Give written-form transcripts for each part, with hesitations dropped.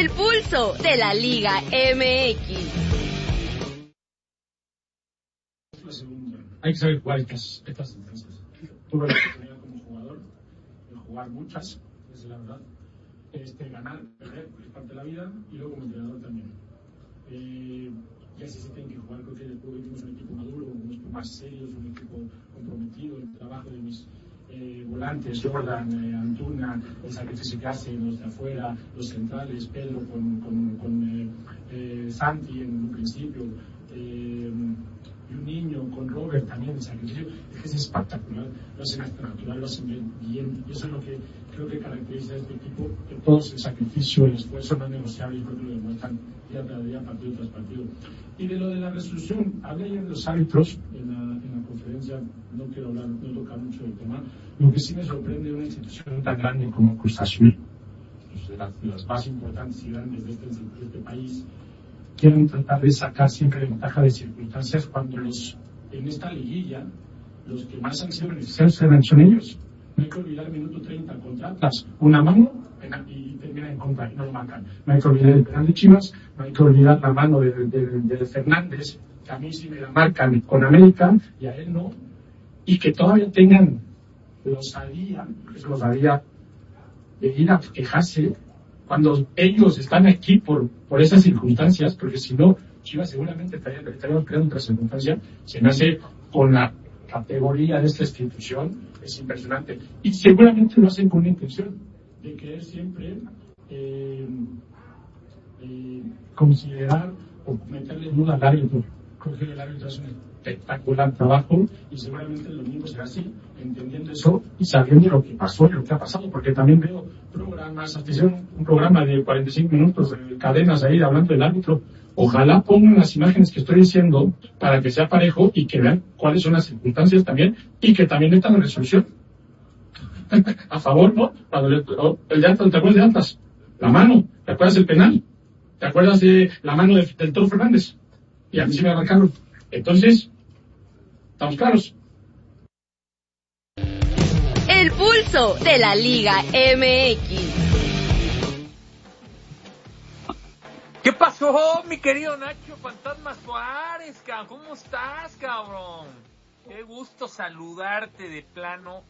El pulso de la Liga MX. Hay que saber jugar estas instancias. Tuve la oportunidad como jugador de jugar muchas, es la verdad. Ganar, perder, es parte de la vida, y luego como entrenador también. Y así se tiene que jugar. Creo que después vimos un equipo maduro, un equipo más serio, un equipo comprometido. El trabajo de mis volantes, Jordan, Antuna, el sacrificio que hacen los de afuera, los centrales, Pedro con Santi en un principio, y un niño con Robert también, el sacrificio. Es que es espectacular, lo hacen hasta natural, lo hacen bien. Y eso es lo que creo que caracteriza a este equipo, que todos el sacrificio, el esfuerzo no es negociable, y creo que lo demuestran día tras día, partido tras partido. Y de lo de la resolución, hablé ayer de los árbitros en la conferencia, no quiero hablar, no tocar mucho del tema. Lo que sí me sorprende de una institución tan grande como Cruz Azul, pues de las más importantes y grandes de este país, quieren tratar de sacar siempre ventaja de circunstancias cuando en esta liguilla los que más han sido beneficiados son ellos. No hay que olvidar el minuto 30 contra Atlas, una mano y termina en contra y no lo marcan. No hay que olvidar el penal de Chivas, no hay que olvidar la mano de Fernández, que a mí sí me la marcan con América y a él no, y que todavía tengan la osadía de ir a quejarse cuando ellos están aquí por esas circunstancias, porque si no, Chivas seguramente estaría creando otra circunstancia. Se me hace con la categoría de esta institución, es impresionante. Y seguramente lo hacen con una intención de querer siempre considerar o meterle duda al árbitro. Creo que el árbitro hace un espectacular trabajo y seguramente el domingo será así, entendiendo eso y sabiendo lo que pasó y lo que ha pasado, porque también veo programas, hicieron un programa de 45 minutos de cadenas ahí hablando del árbitro. Ojalá pongan las imágenes que estoy diciendo para que sea parejo y que vean cuáles son las circunstancias también y que también están en resolución. A favor, ¿no? Cuando el de Atlas, ¿te acuerdas de Atlas? La mano, ¿te acuerdas del penal? ¿Te acuerdas de la mano del Toro Fernández? Y a mí sí me marcaron. Entonces, ¿estamos claros? El pulso de la Liga MX. ¿Qué pasó, mi querido Nacho Fantasma Suárez, cabrón? ¿Cómo estás, cabrón? Qué gusto saludarte de plano.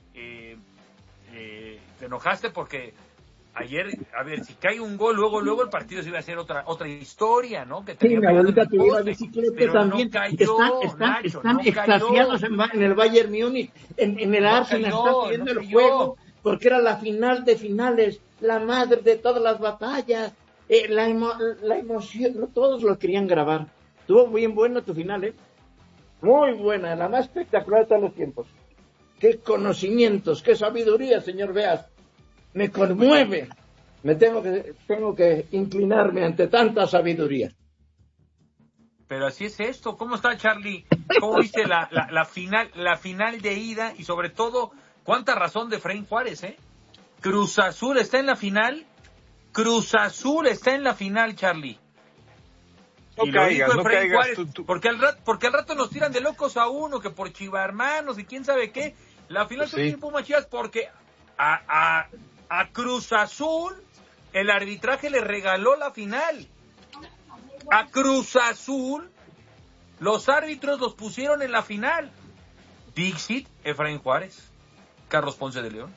Te enojaste porque ayer, a ver, si cae un gol, luego el partido se iba a hacer otra historia, ¿no? Que sí, mi abuelita tuvo la bicicleta también. No cayó, están extasiados en el Bayern Múnich, en el Arsenal, están pidiendo el juego, porque era la final de finales, la madre de todas las batallas, la emoción, todos lo querían grabar. Estuvo bien bueno tu final, muy buena, la más espectacular de todos los tiempos. Qué conocimientos, qué sabiduría, señor Beas. Me conmueve. Tengo que inclinarme ante tanta sabiduría. Pero así es esto. ¿Cómo está, Charlie? ¿Cómo viste la final de ida? Y sobre todo, ¿cuánta razón de Efraín Juárez, Cruz Azul está en la final. Cruz Azul está en la final, Charlie. No caigas, Juárez, tú. Porque al rato nos tiran de locos a uno, que por chivarmanos y quién sabe qué. La final sí. Son Pumas Chivas porque a Cruz Azul el arbitraje le regaló la final. A Cruz Azul los árbitros los pusieron en la final. Dixit, Efraín Juárez, Carlos Ponce de León.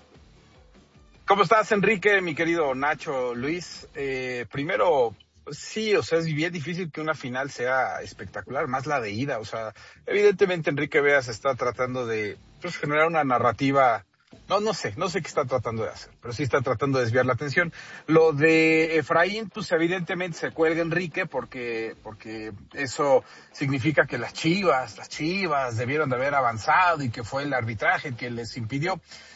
¿Cómo estás, Enrique, mi querido Nacho, Luis? Primero, sí, o sea, es bien difícil que una final sea espectacular, más la de ida. O sea, evidentemente Enrique Beas está tratando de generar una narrativa. No sé qué está tratando de hacer, pero sí está tratando de desviar la atención. Lo de Efraín, pues evidentemente se cuelga Enrique porque eso significa que las Chivas debieron de haber avanzado y que fue el arbitraje que les impidió.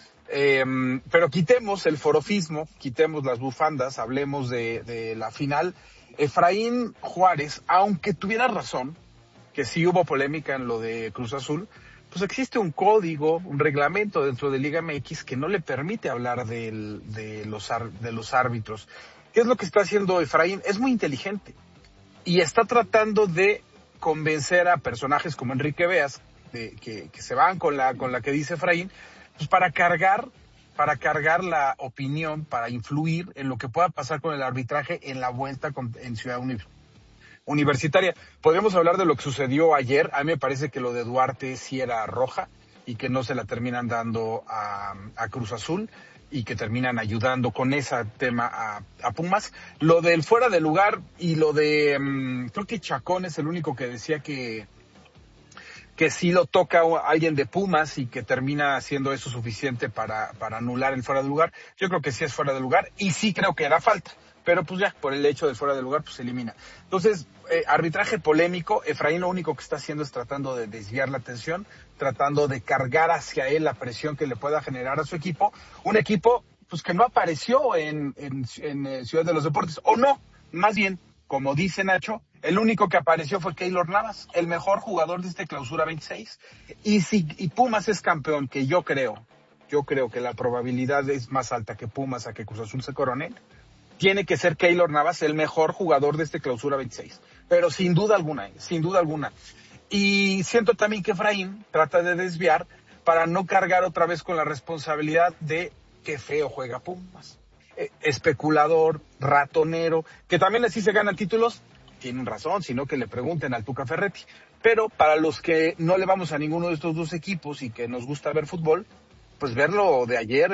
Pero quitemos el forofismo, quitemos las bufandas, hablemos de la final. Efraín Juárez, aunque tuviera razón, que sí hubo polémica en lo de Cruz Azul, pues existe un código, un reglamento dentro de Liga MX que no le permite hablar de los árbitros. ¿Qué es lo que está haciendo Efraín? Es muy inteligente y está tratando de convencer a personajes como Enrique Beas, que se van con la que dice Efraín, pues para cargar para cargar la opinión, para influir en lo que pueda pasar con el arbitraje en la vuelta en Ciudad Universitaria. Podríamos hablar de lo que sucedió ayer. A mí me parece que lo de Duarte sí era roja y que no se la terminan dando a Cruz Azul y que terminan ayudando con ese tema a Pumas. Lo del fuera de lugar y lo de, creo que Chacón es el único que decía que sí lo toca alguien de Pumas y que termina siendo eso suficiente para anular el fuera de lugar. Yo creo que sí es fuera de lugar y sí creo que era falta, pero pues ya, por el hecho de fuera de lugar, pues se elimina. Entonces, arbitraje polémico. Efraín lo único que está haciendo es tratando de desviar la atención, tratando de cargar hacia él la presión que le pueda generar a su equipo. Un equipo, pues que no apareció en Ciudad de los Deportes, o no, más bien, como dice Nacho, el único que apareció fue Keylor Navas, el mejor jugador de este clausura 26. Y Pumas es campeón, que yo creo que la probabilidad es más alta que Pumas a que Cruz Azul se corone. Tiene que ser Keylor Navas el mejor jugador de este clausura 26. Pero sin duda alguna. Y siento también que Efraín trata de desviar para no cargar otra vez con la responsabilidad de que feo juega Pumas. Especulador, ratonero, que también así se ganan títulos. Tienen razón, sino que le pregunten al Tuca Ferretti. Pero para los que no le vamos a ninguno de estos dos equipos y que nos gusta ver fútbol, pues verlo de ayer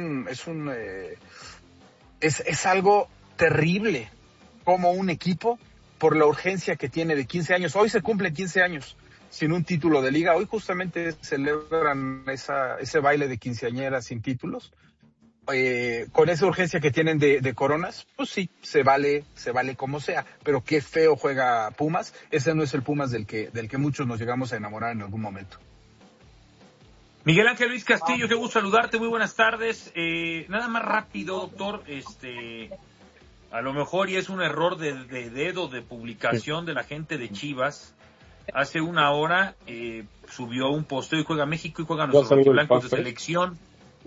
es algo terrible, como un equipo, por la urgencia que tiene de 15 años. Hoy se cumplen 15 años sin un título de liga. Hoy justamente celebran ese baile de quinceañeras sin títulos. Con esa urgencia que tienen de coronas, pues sí, se vale como sea, pero qué feo juega Pumas. Ese no es el Pumas del que muchos nos llegamos a enamorar en algún momento. Miguel Ángel Luis Castillo, qué gusto saludarte, muy buenas tardes. Nada más rápido, doctor, a lo mejor y es un error de dedo de publicación de la gente de Chivas. Hace una hora subió un posteo y juega México y juegan los blancos de selección.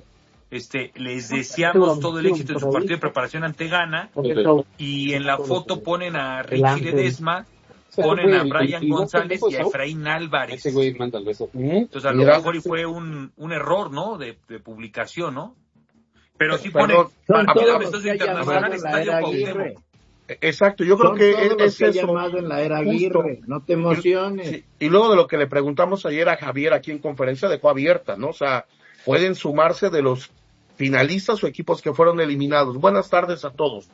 Les deseamos todo el éxito en su partido de preparación ante Ghana, y en la foto ponen a Richie Ledesma, ponen a Brian González y a Efraín Álvarez. Entonces a lo mejor y fue un error, ¿no? De publicación, ¿no? Pero sí pone partido amistoso internacional Estadio Cuauhtémoc. Exacto, yo creo que es eso. Llamado en la era Aguirre, no te emociones. Sí. Y luego de lo que le preguntamos ayer a Javier aquí en conferencia, dejó abierta, ¿no? O sea, pueden sumarse de los finalistas o equipos que fueron eliminados. Buenas tardes a todos.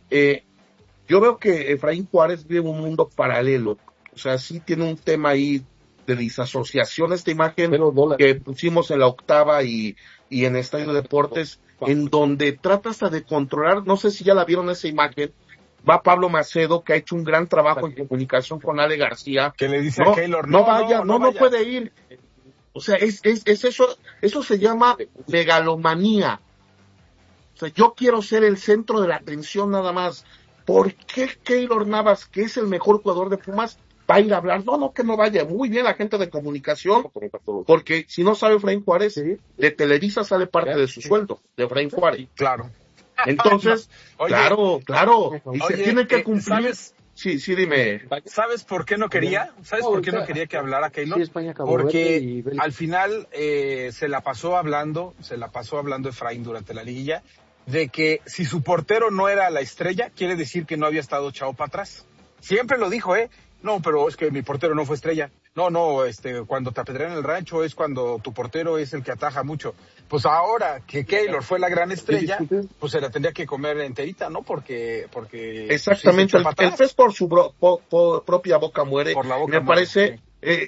Yo veo que Efraín Juárez vive un mundo paralelo. O sea, sí tiene un tema ahí de disasociación. Esta imagen que pusimos en la octava y en Estadio Deportes, en donde trata hasta de controlar, no sé si ya la vieron esa imagen, va Pablo Macedo, que ha hecho un gran trabajo en comunicación con Ale García. Que le dice a Keylor, no puede ir. O sea, es eso se llama megalomanía. O sea, yo quiero ser el centro de la atención nada más. ¿Por qué Keylor Navas, que es el mejor jugador de Pumas, va a ir a hablar? No, que no vaya. Muy bien la gente de comunicación, porque si no sabe Efraín Juárez, de Televisa sale parte de su sueldo, de Efraín Juárez. Claro. Entonces, Oye, claro, y se tiene que cumplir. ¿Sabes? Sí, dime. ¿Sabes por qué no quería? ¿Sabes por qué no quería que hablara Keylor? Porque al final se la pasó hablando Efraín durante la liguilla de que si su portero no era la estrella, quiere decir que no había estado echado para atrás. Siempre lo dijo, No, pero es que mi portero no fue estrella. No, cuando te apedrean en el rancho es cuando tu portero es el que ataja mucho. Pues ahora que Keylor fue la gran estrella, pues se la tendría que comer enterita, ¿no? Porque exactamente, el pez por su propia boca muere. Por la boca me parece,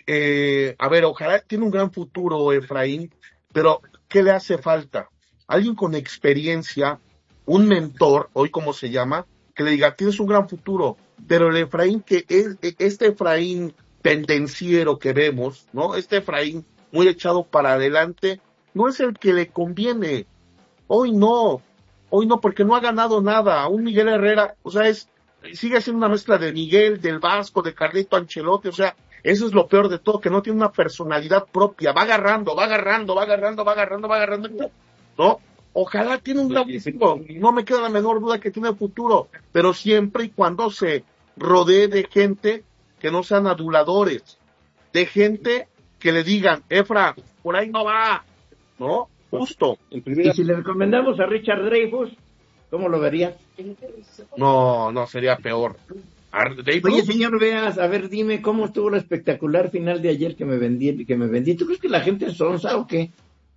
a ver, ojalá tiene un gran futuro Efraín, pero ¿qué le hace falta? Alguien con experiencia, un mentor, hoy como se llama, que le diga, tienes un gran futuro, pero el Efraín que es, este Efraín tendenciero que vemos, ¿no? Este Efraín muy echado para adelante, no es el que le conviene. Hoy no, porque no ha ganado nada. Un Miguel Herrera, o sea, sigue siendo una mezcla de Miguel, del Vasco, de Carlito Ancelotti, o sea, eso es lo peor de todo, que no tiene una personalidad propia, va agarrando, ¿no? Ojalá tiene un gran futuro, no me queda la menor duda que tiene futuro, pero siempre y cuando se rodee de gente que no sean aduladores, de gente que le digan, Efra, por ahí no va, ¿no? Justo. Y si le recomendamos a Richard Dreyfuss, ¿cómo lo verías? No, sería peor. Oye, señor Veas, a ver, dime, ¿cómo estuvo la espectacular final de ayer que me vendí? ¿Tú crees que la gente es sonsa o qué?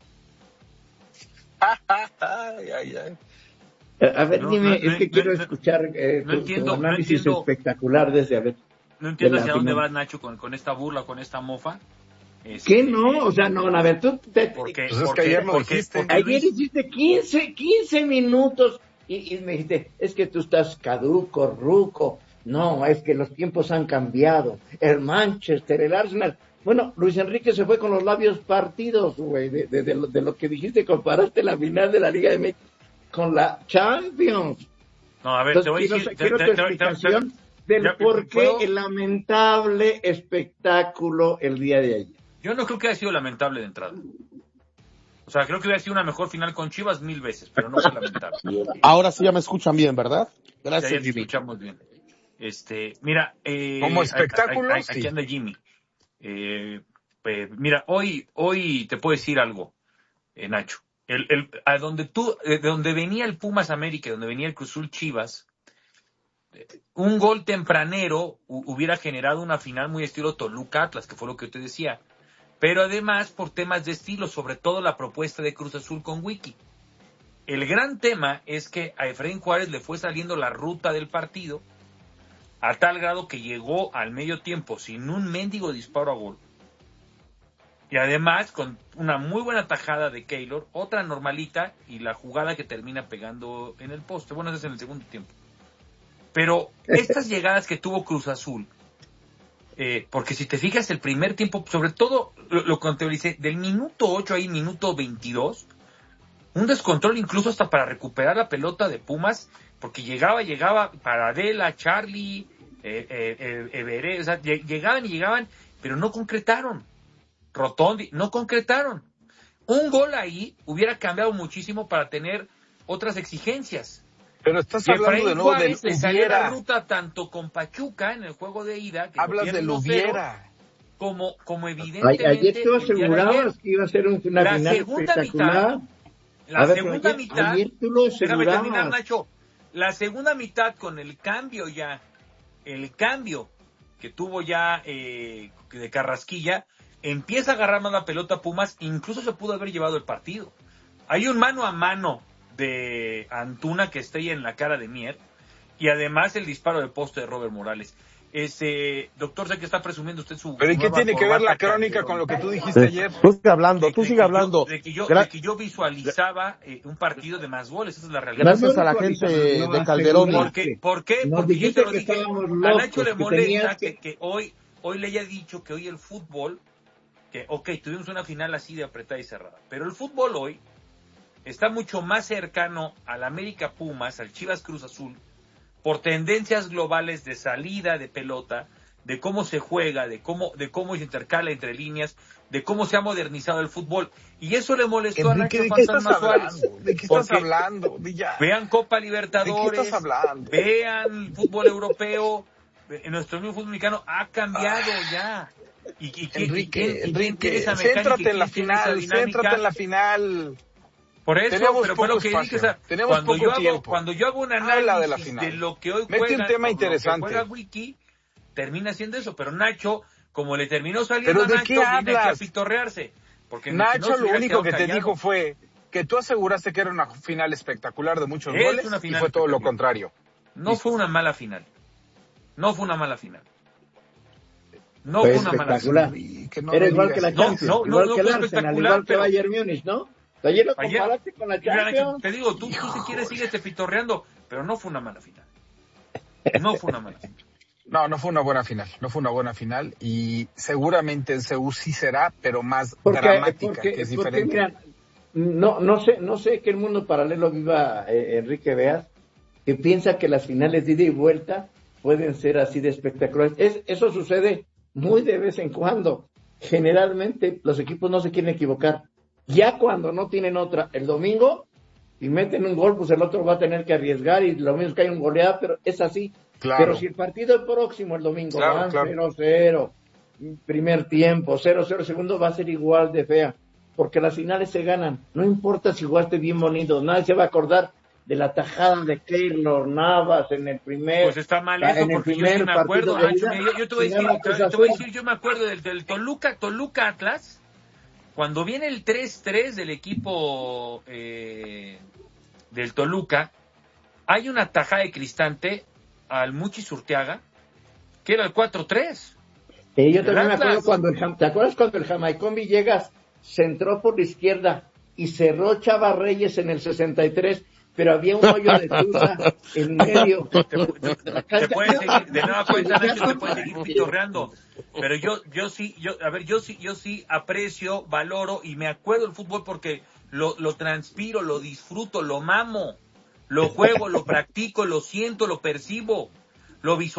Ay. A ver, dime, quiero escuchar tu análisis espectacular desde, a ver. No entiendo hacia dónde va Nacho con esta burla, con esta mofa. ¿Qué no? O sea, no, a ver, tú... Porque ayer hiciste 15 minutos y me dijiste, es que tú estás caduco, ruco. No, es que los tiempos han cambiado. El Manchester, el Arsenal. Bueno, Luis Enrique se fue con los labios partidos, güey, de lo que dijiste, comparaste la final de la Liga de México con la Champions. No, a ver, entonces, te voy a decir... Quiero tu explicación del por qué el lamentable espectáculo el día de ayer. Yo no creo que haya sido lamentable de entrada. O sea, creo que hubiera sido una mejor final con Chivas 1000 veces, pero no fue lamentable. Ahora sí ya me escuchan bien, ¿verdad? Gracias, ya Jimmy. te escuchamos bien. Mira, como espectáculo, aquí anda Jimmy. Mira, hoy te puedo decir algo, Nacho. A donde venía el Pumas América, donde venía el Cruz Azul Chivas, un gol tempranero hubiera generado una final muy estilo Toluca Atlas, que fue lo que yo te decía. Pero además por temas de estilo, sobre todo la propuesta de Cruz Azul con Wiki. El gran tema es que a Efraín Juárez le fue saliendo la ruta del partido a tal grado que llegó al medio tiempo sin un mendigo disparo a gol. Y además con una muy buena tajada de Keylor, otra normalita y la jugada que termina pegando en el poste. Bueno, eso es en el segundo tiempo. Pero estas llegadas que tuvo Cruz Azul, porque si te fijas el primer tiempo, sobre todo lo contabilicé, del minuto 8 ahí, minuto 22, un descontrol incluso hasta para recuperar la pelota de Pumas, porque llegaba Paradela, Charlie, Everett, o sea, llegaban, pero no concretaron. Rotondi, no concretaron. Un gol ahí hubiera cambiado muchísimo para tener otras exigencias. Pero estás hablando de nuevo del hubiera. Salió la ruta tanto con Pachuca en el juego de ida. Que hablas del hubiera. Como evidentemente. Ayer tú asegurabas que iba a ser una final espectacular. La segunda mitad. Ayer tú lo déjame asegurabas. terminar, Nacho. La segunda mitad con el cambio que tuvo ya de Carrasquilla, empieza a agarrar más la pelota Pumas, incluso se pudo haber llevado el partido. Hay un mano a mano de Antuna que está ahí en la cara de Mier, y además el disparo de poste de Robert Morales. Doctor, sé que está presumiendo usted su... ¿Pero y qué tiene que ver la crónica con lo que tú dijiste ayer? Tú sigue hablando. De que yo visualizaba un partido de más goles, esa es la realidad. Gracias a la gente de Calderón. ¿Por qué? Porque yo te lo dije, a Nacho le molesta que hoy le haya dicho que hoy el fútbol, que tuvimos una final así de apretada y cerrada, pero el fútbol hoy está mucho más cercano al América Pumas, al Chivas Cruz Azul, por tendencias globales de salida de pelota, de cómo se juega, de cómo se intercala entre líneas, de cómo se ha modernizado el fútbol. Y eso le molestó Enrique, a Nacho Fantasma Suárez. ¿De qué estás hablando? Vean Copa Libertadores, ¿De qué estás hablando? vean el fútbol europeo, nuestro mismo fútbol mexicano ha cambiado ya. Enrique, céntrate en la final. Por eso, teníamos pero fue lo que dije, o sea, cuando yo hago un análisis de lo que hoy juega, un tema interesante. Juega Wiki, termina siendo eso, pero Nacho, como le terminó saliendo a Nacho, viene aquí a pitorrearse. Porque Nacho lo único que te dijo fue que tú aseguraste que era una final espectacular de muchos goles y fue todo lo contrario. No fue una mala final. No fue una mala final. Era igual que la Champions, igual que el Arsenal, igual que Bayern Múnich, ¿no? Ayer lo comparaste con la Champions. Te digo, tú si quieres sigues pitorreando, pero no fue una mala final. No fue una mala final. No fue una buena final. No fue una buena final y seguramente en CU sí será, pero más dramática, que es diferente. Mira, no sé qué mundo paralelo viva Enrique Veas, que piensa que las finales de ida y vuelta pueden ser así de espectaculares. Eso sucede muy de vez en cuando. Generalmente los equipos no se quieren equivocar. Ya cuando no tienen otra, el domingo, y meten un gol, pues el otro va a tener que arriesgar y lo mismo que hay un goleada, pero es así. Claro. Pero si el partido próximo, el domingo, van 0-0, primer tiempo, 0-0, segundo, va a ser igual de fea. porque las finales se ganan. No importa si jugaste bien bonito, nadie se va a acordar de la tajada de Keylor Navas en el primer. Pues está mal eso, porque yo sí me acuerdo, Nacho. Yo te voy a decir, yo me acuerdo del Toluca Atlas, cuando viene el 3-3 del equipo del Toluca, hay una tajada de Cristante al Muchis Urteaga, que era el 4-3. Yo también me acuerdo ¿te acuerdas cuando el Jamaicón Villegas centró por la izquierda y cerró Chava Reyes en el 63, pero había un hoyo de tusa en medio? Te puedes seguir, de nueva cuenta, Nacho, te puedes seguir pitorreando, pero yo sí aprecio, valoro y me acuerdo del fútbol porque lo transpiro, lo disfruto, lo mamo, lo juego, lo practico, lo siento, lo percibo, lo visualizo.